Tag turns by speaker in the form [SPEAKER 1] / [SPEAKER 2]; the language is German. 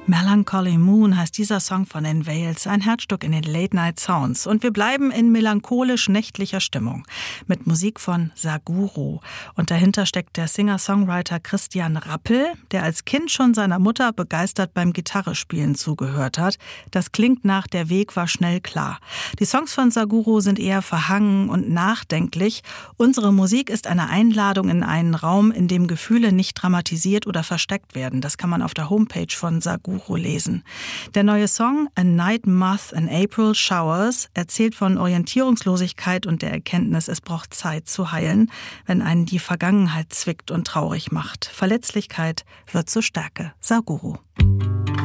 [SPEAKER 1] Melancholy Moon heißt dieser Song von den Veils, ein Herzstück in den Late Night Sounds. Und wir bleiben in melancholisch-nächtlicher Stimmung mit Musik von Saguro. Und dahinter steckt der Singer-Songwriter Christian Rappel, der als Kind schon seiner Mutter begeistert beim Gitarrespielen zugehört hat. Das klingt nach Der Weg war schnell klar. Die Songs von Saguro sind eher verhangen und nachdenklich. Unsere Musik ist eine Einladung in einen Raum, in dem Gefühle nicht dramatisiert oder versteckt werden. Das kann man auf der Homepage von Saguro lesen. Der neue Song A Night Moth in April Showers erzählt von Orientierungslosigkeit und der Erkenntnis, es braucht Zeit zu heilen, wenn einen die Vergangenheit zwickt und traurig macht. Verletzlichkeit wird zur Stärke. Saguro.